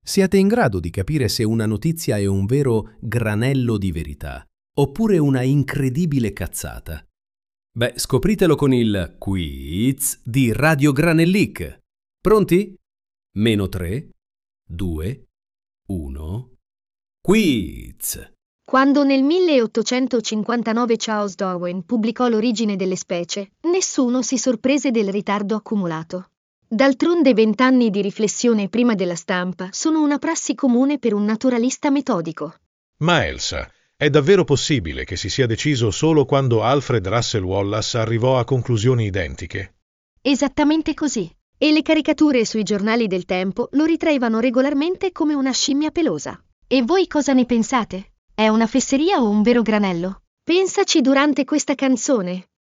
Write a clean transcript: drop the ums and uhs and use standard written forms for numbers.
Siate in grado di capire se una notizia è un vero granello di verità oppure una incredibile cazzata. Beh, scopritelo con il quiz di Radio Granellic. Pronti? -3, 2, 1. Quiz! Quando nel 1859 Charles Darwin pubblicò L'origine delle specie, nessuno si sorprese del ritardo accumulato. D'altronde 20 anni di riflessione prima della stampa sono una prassi comune per un naturalista metodico. Ma Elsa, è davvero possibile che si sia deciso solo quando Alfred Russel Wallace arrivò a conclusioni identiche? Esattamente così. E le caricature sui giornali del tempo lo ritraevano regolarmente come una scimmia pelosa. E voi cosa ne pensate? È una fesseria o un vero granello? Pensaci durante questa canzone.